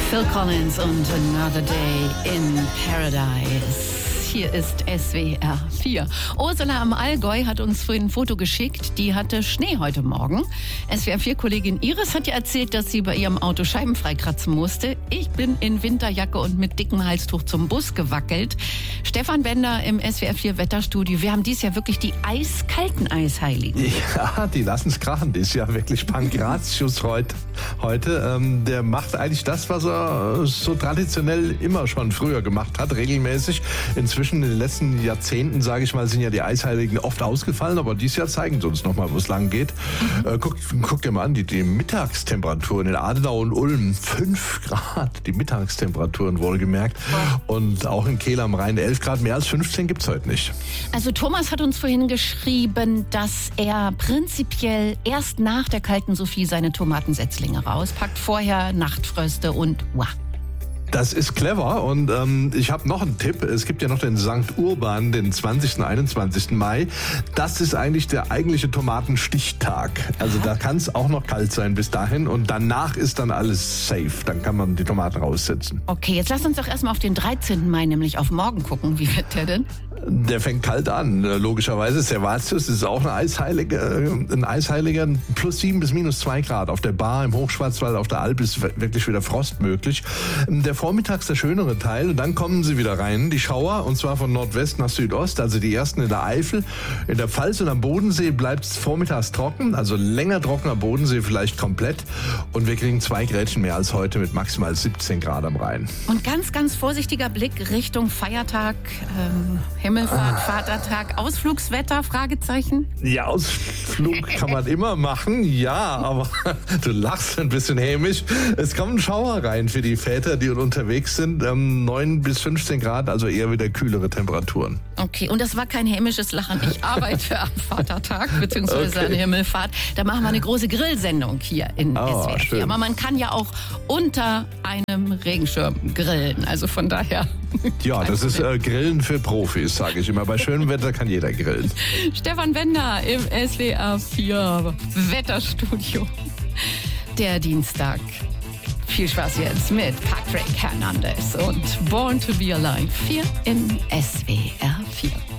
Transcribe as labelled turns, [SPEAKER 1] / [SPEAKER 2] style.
[SPEAKER 1] Phil Collins und Another Day in Paradise. Hier ist SWR 4. Ursula am Allgäu hat uns vorhin ein Foto geschickt. Die hatte Schnee heute Morgen. SWR 4-Kollegin Iris hat ja erzählt, dass sie bei ihrem Auto Scheiben freikratzen musste. Ich bin in Winterjacke und mit dickem Halstuch zum Bus gewackelt. Stefan Bender im SWR 4 Wetterstudio. Wir haben dies Jahr wirklich die eiskalten Eisheiligen.
[SPEAKER 2] Ja, die lassen es krachen. Das ist ja wirklich Pankratius heute. Der macht eigentlich das, was er so traditionell immer schon früher gemacht hat, regelmäßig. Inzwischen in den letzten Jahrzehnten, sage ich mal, sind ja die Eisheiligen oft ausgefallen, aber dieses Jahr zeigen sie uns nochmal, wo es lang geht. Guck dir mal an, die Mittagstemperaturen in Adenau und Ulm, 5 Grad, die Mittagstemperaturen wohlgemerkt. Und auch in Kehl am Rhein 11 Grad, mehr als 15 gibt's heute nicht.
[SPEAKER 1] Also Thomas hat uns vorhin geschrieben, dass er prinzipiell erst nach der kalten Sophie seine Tomatensetzlinge rauspackt, vorher Nachtfröste und
[SPEAKER 2] Das ist clever und ich habe noch einen Tipp. Es gibt ja noch den St. Urban, den 20. und 21. Mai. Das ist eigentlich der eigentliche Tomatenstichtag. Also da kann es auch noch kalt sein bis dahin und danach ist dann alles safe. Dann kann man die Tomaten raussetzen.
[SPEAKER 1] Okay, jetzt lass uns doch erstmal auf den 13. Mai, nämlich auf morgen gucken. Wie wird der denn?
[SPEAKER 2] Der fängt kalt an, logischerweise. Servatius ist auch ein Eisheiliger, plus 7 bis minus 2 Grad. Auf der Bar, im Hochschwarzwald, auf der Alp ist wirklich wieder Frost möglich. Der Vormittags der schönere Teil und dann kommen sie wieder rein, die Schauer, und zwar von Nordwest nach Südost, also die ersten in der Eifel. In der Pfalz und am Bodensee bleibt es vormittags trocken, also länger trocken, am Bodensee vielleicht komplett. Und wir kriegen 2 Grätschen mehr als heute mit maximal 17 Grad am Rhein.
[SPEAKER 1] Und ganz, ganz vorsichtiger Blick Richtung Feiertag, Himmelfahrt, Vatertag, Ausflugswetter, Fragezeichen?
[SPEAKER 2] Ja, Ausflug kann man immer machen, ja, aber du lachst ein bisschen hämisch. Es kommen Schauer rein für die Väter, die unterwegs sind, 9 bis 15 Grad, also eher wieder kühlere Temperaturen.
[SPEAKER 1] Okay, und das war kein hämisches Lachen. Ich arbeite am Vatertag, beziehungsweise an Himmelfahrt. Da machen wir eine große Grillsendung hier in SWR 4.
[SPEAKER 2] Schön.
[SPEAKER 1] Aber man kann ja auch unter einem Regenschirm grillen, also von daher...
[SPEAKER 2] Ja, das ist Grillen für Profis, sage ich immer. Bei schönem Wetter kann jeder grillen.
[SPEAKER 1] Stefan Bender im SWR 4 Wetterstudio. Der Dienstag. Viel Spaß jetzt mit Patrick Hernandez und Born to be Alive 4 in SWR 4.